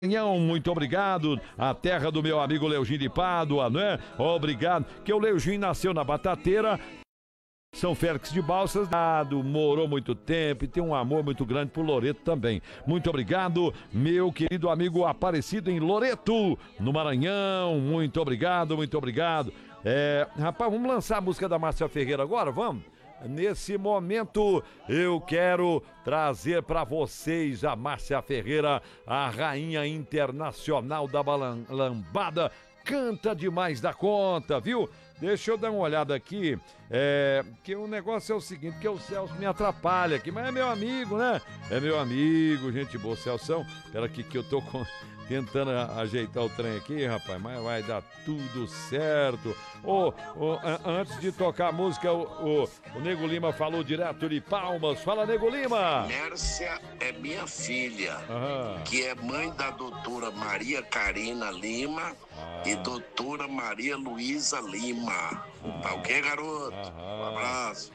Muito obrigado, a terra do meu amigo Leozinho de Pádua, né? Obrigado, que o Leozinho nasceu na Batateira, São Félix de Balsas, morou muito tempo e tem um amor muito grande por Loreto também. Muito obrigado, meu querido amigo Aparecido em Loreto, no Maranhão, muito obrigado, muito obrigado. Rapaz, vamos lançar a música da Márcia Ferreira agora, vamos? Nesse momento eu quero trazer para vocês a Márcia Ferreira, a rainha internacional da lambada, canta demais da conta, viu? Deixa eu dar uma olhada aqui, que o negócio é o seguinte, que o Celso me atrapalha aqui, mas é meu amigo, né? É meu amigo, gente boa, Celso. Espera aqui que eu tô tentando ajeitar o trem aqui, rapaz, mas vai dar tudo certo. Antes de tocar a música, o Nego Lima falou direto de Palmas. Fala, Nego Lima! Mércia é minha filha, que é mãe da doutora Maria Karina Lima e doutora Maria Luísa Lima. Tá ok, garoto? Um abraço.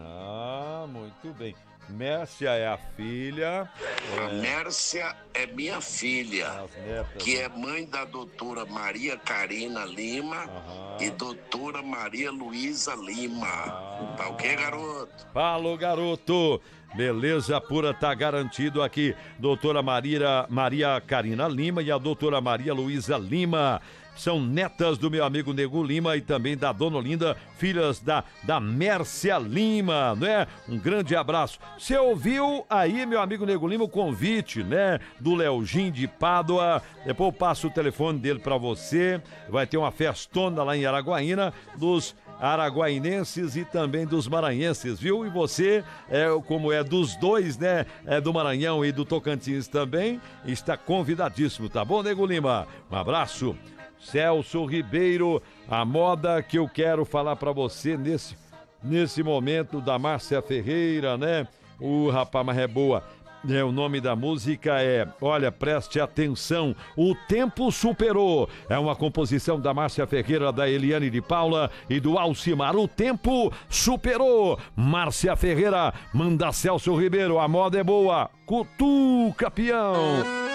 Muito bem. Mércia é a filha. A Mércia é minha filha, que é mãe da doutora Maria Karina Lima e doutora Maria Luísa Lima. Tá ok, garoto? Falou, garoto. Beleza pura, tá garantido aqui. Doutora Maria Karina Lima e a doutora Maria Luísa Lima. São netas do meu amigo Nego Lima e também da Dona Olinda, filhas da Mércia Lima, né? Um grande abraço. Você ouviu aí, meu amigo Nego Lima, o convite, né? Do Leozinho de Pádua. Depois eu passo o telefone dele pra você. Vai ter uma festona lá em Araguaína, dos araguainenses e também dos maranhenses, viu? E você, como é dos dois, né? É do Maranhão e do Tocantins também, está convidadíssimo, tá bom, Nego Lima? Um abraço. Celso Ribeiro, a moda que eu quero falar pra você nesse momento da Márcia Ferreira, né? Rapaz, mas é boa. O nome da música olha, preste atenção, O Tempo Superou. É uma composição da Márcia Ferreira, da Eliane de Paula e do Alcimar. O Tempo Superou. Márcia Ferreira, manda Celso Ribeiro, a moda é boa. Cutuca, peão.